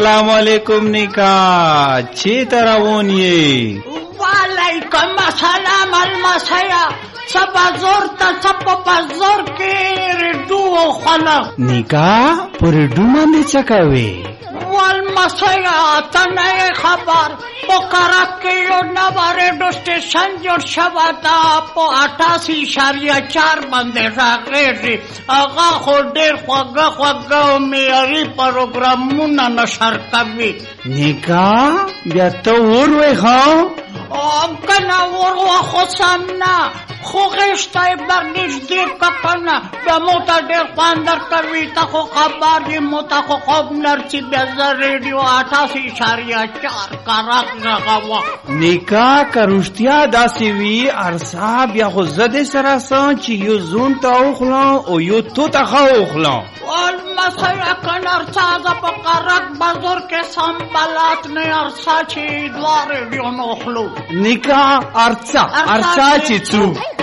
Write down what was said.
السلام علیکم نیکا چیتا روان یې؟ وعلیکم السلام المسیا سبا زور تا سب بزور کې ردو خلق نیکا پر ردو باندې څه کوي؟ والمسیا تنه خبر پکارک کې یو نوو ریډیو سټیشن جوړ شوی دا په 88.4 باندې راغلی هغه خو ډېر خوږه او معیاري پروګرامونه نشر کوي. نیکا بیا ته وروې ښه کنه ورو خو سم نه خو غشته یې برنږدې که کنه بیا مو ته ډېر خوند درکوي ته خو خبر یې مو ته خو خوب نرسي بیا زه ریډیو 88.4 کرک غږوم. نیکا که رښتیا داسې وي ارسا بیا خو زه دې سره څه چې یو زون ته وخورم او یو تو ته ښه وخورم. والمسیا کنه ارسا زه په کرک بازار کې سم بلد نه ارسا چې دوه ریډیو نه اخلو. نیکا ارسا چې څو